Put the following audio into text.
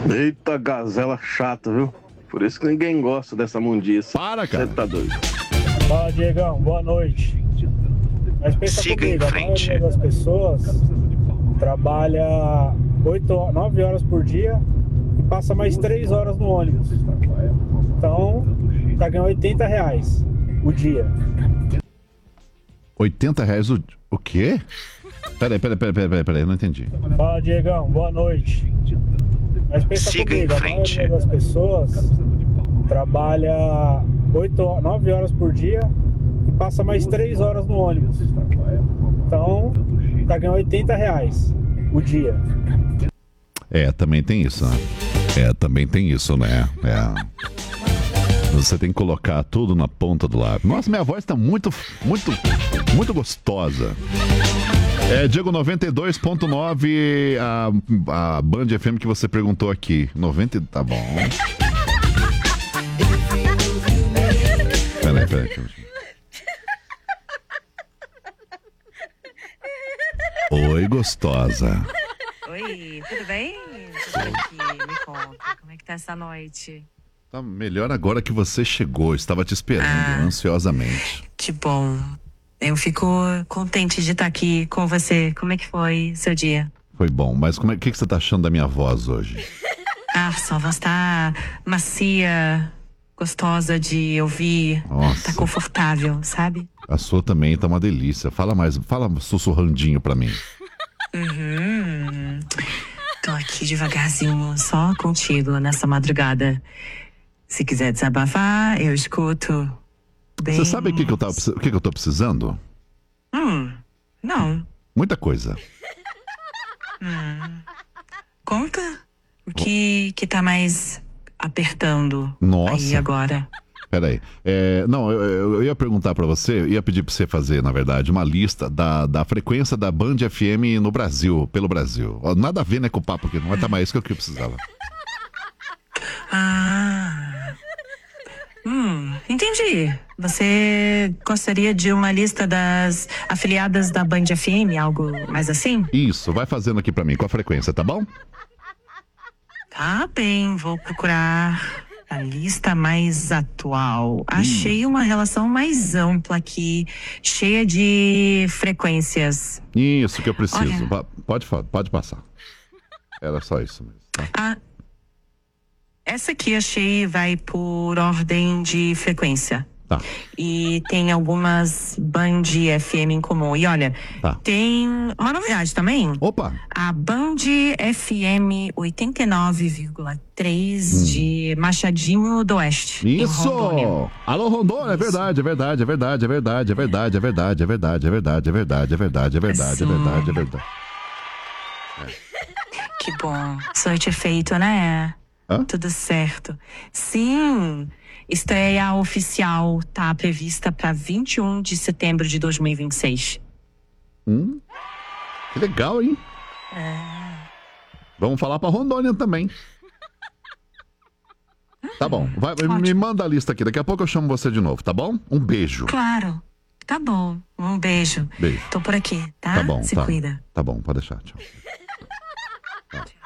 Eita, gazela chata, viu? Por isso que ninguém gosta dessa mundiça. Para, cara. Você tá doido. Fala, Diegão, boa noite. Mas pensa Siga comigo, em frente. a maioria das pessoas trabalha 9 horas por dia e passa mais 3 horas no ônibus. Então, tá ganhando R$80 o dia. R$80 o quê? Peraí, não entendi. Fala, Diegão, boa noite. Mas pensa Siga em comigo, a frente. maioria das pessoas trabalha 9 horas por dia e passa mais 3 horas no ônibus. Então, tá ganhando R$80 o dia. Também tem isso, né? Também tem isso, né? Você tem que colocar tudo na ponta do lápis. Nossa, minha voz tá muito gostosa. Diego, 92.9, a Band FM que você perguntou aqui. 90, tá bom. Peraí. Oi, gostosa. Oi, tudo bem? Tudo aqui, me conta, como é que tá essa noite? Tá melhor agora que você chegou. Estava te esperando ansiosamente. Que bom. Eu fico contente de estar aqui com você. Como é que foi seu dia? Foi bom, mas o que você tá achando da minha voz hoje? Sua voz tá macia, gostosa de ouvir. Nossa. Tá confortável, sabe? A sua também tá uma delícia. Fala sussurrandinho pra mim. Tô aqui devagarzinho, só contigo nessa madrugada. Se quiser desabafar, eu escuto. Bem... Você sabe o que eu tô precisando? Não. Muita coisa. Conta o que tá mais apertando Nossa. aí agora. Peraí. Não, eu ia perguntar pra você, ia pedir pra você fazer, na verdade, uma lista da frequência da Band FM no Brasil, pelo Brasil. Nada a ver, né, com o papo aqui, não é mais isso que eu precisava. Entendi. Você gostaria de uma lista das afiliadas da Band FM, algo mais assim? Isso, vai fazendo aqui pra mim, com a frequência, tá bom? Tá bem, vou procurar a lista mais atual. Achei uma relação mais ampla aqui, cheia de frequências. Isso que eu preciso. Olha. Pode passar. Era só isso mesmo. Tá? Essa aqui achei vai por ordem de frequência. Tá. E tem algumas Band FM em comum. E olha, tem uma novidade também. Opa! A Band FM 89,3 de Machadinho do Oeste. Isso! Alô, Rondônia, é verdade. Que bom. Sorte é feito, né? Tudo certo. Sim, estreia oficial tá prevista para 21 de setembro de 2026. Que legal, hein? Vamos falar pra Rondônia também. Tá bom, me manda a lista aqui. Daqui a pouco eu chamo você de novo, tá bom? Um beijo. Claro. Tá bom. Um beijo. Beijo. Tô por aqui, tá? Tá bom, Se tá. cuida. Tá bom, pode deixar. Tchau. Tchau.